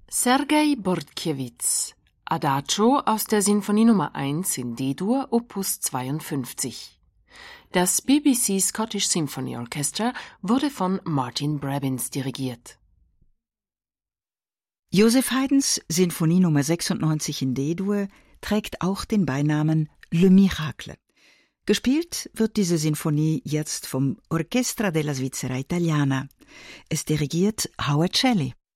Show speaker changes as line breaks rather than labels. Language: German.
Sergei Bordkiewicz, Adagio aus der Sinfonie Nummer 1 in D-Dur, Opus 52. Das BBC Scottish Symphony Orchestra wurde von Martin Brabbins dirigiert.
Joseph Haydns Sinfonie Nummer 96 in D-Dur trägt auch den Beinamen Le Miracle. Gespielt wird diese Sinfonie jetzt vom Orchestra della Svizzera Italiana. Es dirigiert Howard Shelley.